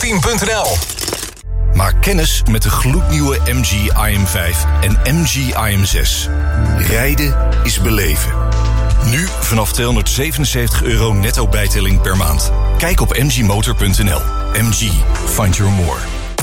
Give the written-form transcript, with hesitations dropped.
mgteam.nl. Maak kennis met de gloednieuwe MG IM5 en MG IM6. Rijden is beleven. Nu vanaf €277 netto bijtelling per maand. Kijk op mgmotor.nl. MG, find your more.